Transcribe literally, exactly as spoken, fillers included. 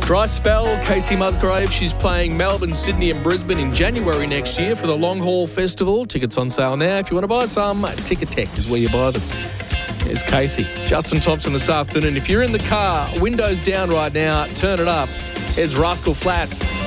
Dry spell, Casey Musgrave. She's playing Melbourne, Sydney and Brisbane in January next year for the Long Haul Festival. Tickets on sale now. If you want to buy some, Ticketek is where you buy them. There's Casey. Justin Thompson this afternoon. If you're in the car, windows down right now, turn it up. There's Rascal Flatts.